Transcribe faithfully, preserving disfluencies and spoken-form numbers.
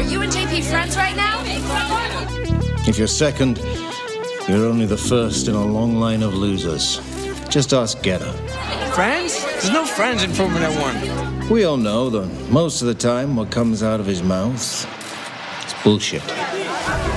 you and J P friends right now? If you're second, you're only the first in a long line of losers. Just ask Getter. Friends? There's no friends in Formula One. We all know that most of the time what comes out of his mouth is bullshit.